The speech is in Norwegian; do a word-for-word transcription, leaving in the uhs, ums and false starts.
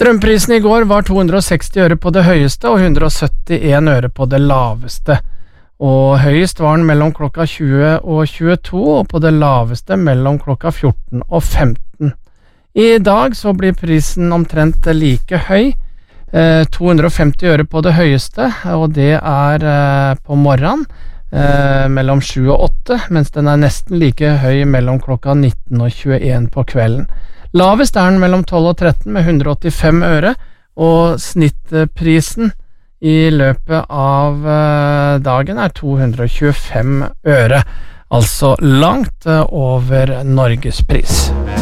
Strømprisen i går var to hundre og seksti øre på det høyeste og hundre og syttien øre på det laveste. Og høyest var den mellom klokka tjue og tjueto, og på det laveste mellom klokka fjorten og femten. I dag så blir prisen omtrent like høy, eh, to hundre og femti øre på det høyeste, og det er eh, på morgenen, eh, mellom sju og åtte, mens den er nesten like høy mellom klokka nitten og tjueen på kvelden. Lavest er den mellom tolv og tretten med hundre og åttifem øre, og snittprisen i løpet av uh, dagen er to hundre og tjuefem øre, altså langt uh, over Norgespris.